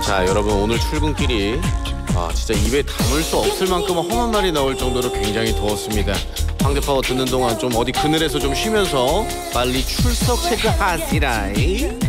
자, 여러분 오늘 출근길이 진짜 입에 담을 수 없을 만큼 험한 말이 나올 정도로 굉장히 더웠습니다. 황대파워 듣는 동안 좀 어디 그늘에서 좀 쉬면서 빨리 출석 체크하시라이.